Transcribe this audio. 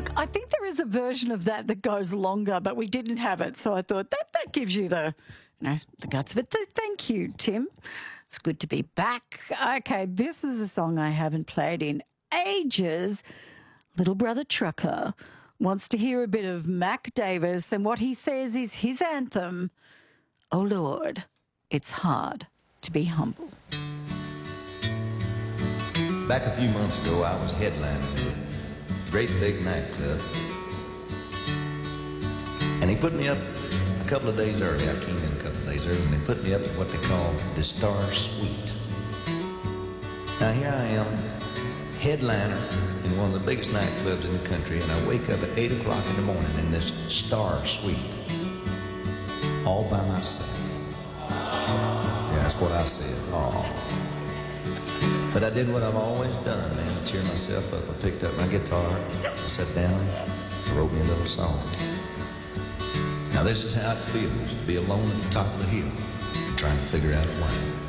Look, I think there is a version of that that goes longer, but we didn't have it, so I thought that gives you the, the guts of it. Thank you, Tim. It's good to be back. Okay, this is a song I haven't played in ages. Little Brother Trucker wants to hear a bit of Mac Davis, and what he says is his anthem, "Oh Lord, it's hard to be humble." Back a few months ago, I was headlining at a great big nightclub, and he put me up a couple of days early. I came in a couple of days early, and they put me up at what they call the Star Suite. Now here I am, headliner in one of the biggest nightclubs in the country, and I wake up at 8 o'clock in the morning in this Star Suite, all by myself. Yeah, that's what I said. Oh. But I did what I've always done, man, to cheer myself up. I picked up my guitar, I sat down, and wrote me a little song. Now this is how it feels to be alone at the top of the hill, trying to figure out a way.